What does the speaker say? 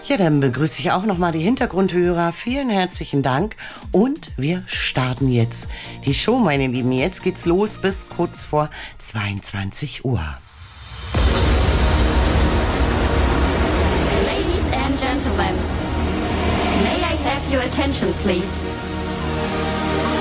Ja, dann begrüße ich auch nochmal die Hintergrundhörer. Vielen herzlichen Dank. Und wir starten jetzt die Show, meine Lieben. Jetzt geht's los bis kurz vor 22 Uhr. Ladies and gentlemen, may I have your attention, please?